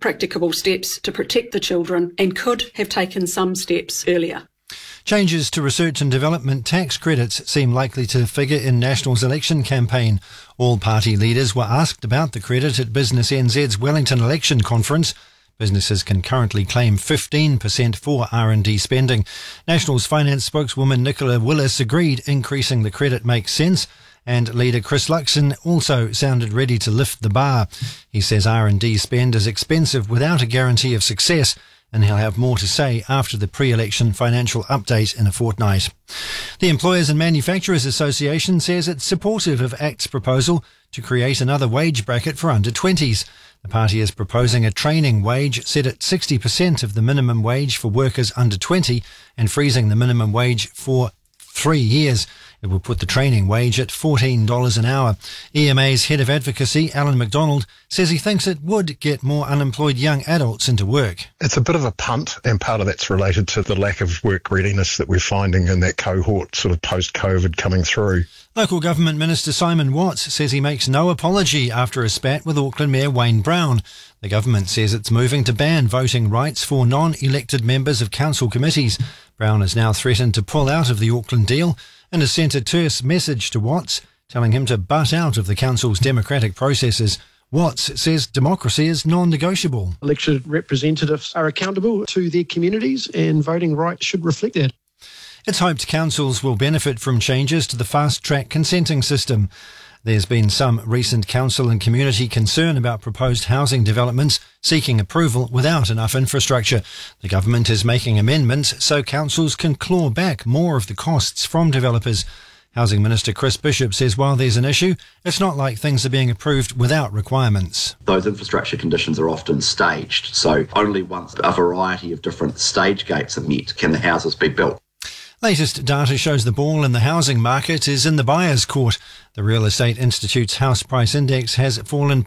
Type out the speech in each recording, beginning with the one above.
practicable steps to protect the children and could have taken some steps earlier. Changes to research and development tax credits seem likely to figure in National's election campaign. All party leaders were asked about the credit at Business NZ's Wellington election conference. Businesses can currently claim 15% for R&D spending. National's finance spokeswoman Nicola Willis agreed increasing the credit makes sense, and leader Chris Luxon also sounded ready to lift the bar. He says R&D spend is expensive without a guarantee of success, and he'll have more to say after the pre-election financial update in a fortnight. The Employers and Manufacturers Association says it's supportive of ACT's proposal to create another wage bracket for under-20s. The party is proposing a training wage set at 60% of the minimum wage for workers under 20 and freezing the minimum wage for 3 years. It will put the training wage at $14 an hour. EMA's head of advocacy, Alan McDonald, says he thinks it would get more unemployed young adults into work. It's a bit of a punt, and part of that's related to the lack of work readiness that we're finding in that cohort sort of post-COVID coming through. Local Government Minister Simon Watts says he makes no apology after a spat with Auckland Mayor Wayne Brown. The government says it's moving to ban voting rights for non-elected members of council committees. Brown has now threatened to pull out of the Auckland deal and has sent a terse message to Watts, telling him to butt out of the council's democratic processes. Watts says democracy is non-negotiable. Elected representatives are accountable to their communities, and voting rights should reflect that. It's hoped councils will benefit from changes to the fast-track consenting system. There's been some recent council and community concern about proposed housing developments seeking approval without enough infrastructure. The government is making amendments so councils can claw back more of the costs from developers. Housing Minister Chris Bishop says while there's an issue, it's not like things are being approved without requirements. Those infrastructure conditions are often staged, so only once a variety of different stage gates are met can the houses be built. Latest data shows the ball in the housing market is in the buyer's court. The Real Estate Institute's house price index has fallen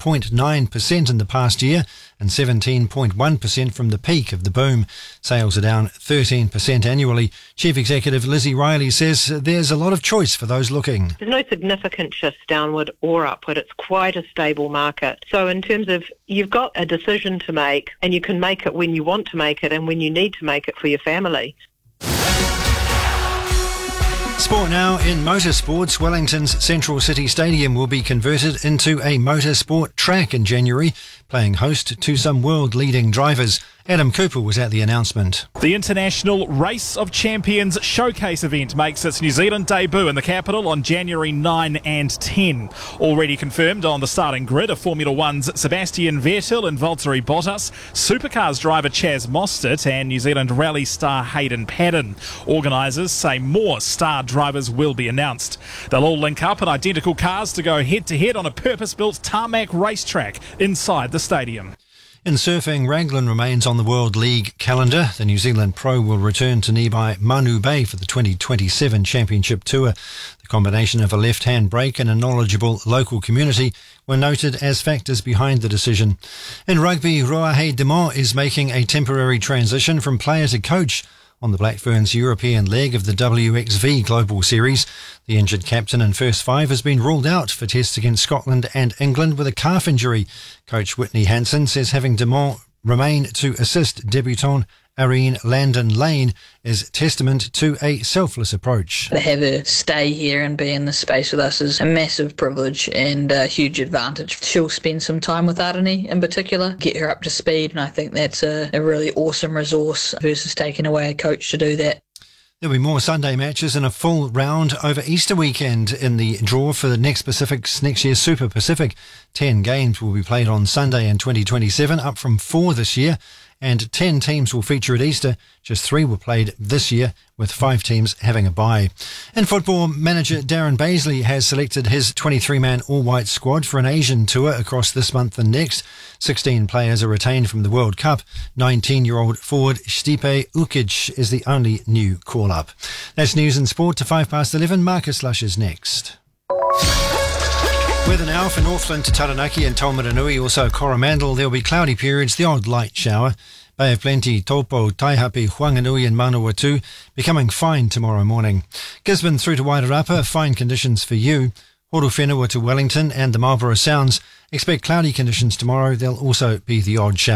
0.9% in the past year and 17.1% from the peak of the boom. Sales are down 13% annually. Chief Executive Lizzie Riley says there's a lot of choice for those looking. There's no significant shifts downward or upward. It's quite a stable market. So in terms of you've got a decision to make, and you can make it when you want to make it and when you need to make it for your family. Sport now. In motorsports, Wellington's Central City Stadium will be converted into a motorsport track in January, playing host to some world-leading drivers. Adam Cooper was at the announcement. The International Race of Champions Showcase event makes its New Zealand debut in the capital on January 9 and 10. Already confirmed on the starting grid are Formula One's Sebastian Vettel and Valtteri Bottas, Supercars driver Chaz Mostert and New Zealand rally star Hayden Paddon. Organisers say more star drivers will be announced. They'll all link up in identical cars to go head-to-head on a purpose-built tarmac racetrack inside the stadium. In surfing, Raglan remains on the World League calendar. The New Zealand pro will return to nearby Manu Bay for the 2027 Championship Tour. The combination of a left-hand break and a knowledgeable local community were noted as factors behind the decision. In rugby, Roahe Demont is making a temporary transition from player to coach on the Black Ferns' European leg of the WXV Global Series. The injured captain and first five has been ruled out for tests against Scotland and England with a calf injury. Coach Whitney Hansen says having Demont remain to assist debutant Irene Landon Lane is testament to a selfless approach. To have her stay here and be in this space with us is a massive privilege and a huge advantage. She'll spend some time with Arini in particular, get her up to speed, and I think that's a really awesome resource versus taking away a coach to do that. There'll be more Sunday matches and a full round over Easter weekend in the draw for the next year's Super Pacific. 10 games will be played on Sunday in 2027, up from 4 this year, and 10 teams will feature at Easter. Just 3 were played this year, with 5 teams having a bye. In football, manager Darren Baisley has selected his 23-man all-white squad for an Asian tour across this month and next. 16 players are retained from the World Cup. 19-year-old forward Stipe Ukic is the only new call-up. That's news and sport to 11:05. Marcus Lush is next. Weather now for Northland to Taranaki and Taumaranui, also Coromandel. There will be cloudy periods, the odd light shower. Bay of Plenty, Taupo, Taihape, Whanganui and Manawatu becoming fine tomorrow morning. Gisborne through to Wairarapa, fine conditions for you. Horowhenua to Wellington and the Marlborough Sounds. Expect cloudy conditions tomorrow. There'll also be the odd shower.